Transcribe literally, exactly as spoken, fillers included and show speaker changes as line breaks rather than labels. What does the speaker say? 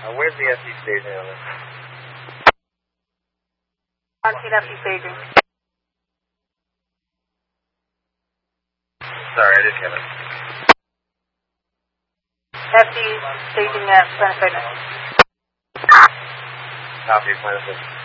Uh, where's the F D staging on this?
I see F D staging.
Sorry, I didn't get it.
F D staging at Planet Fitness.
Copy, Planet Fitness.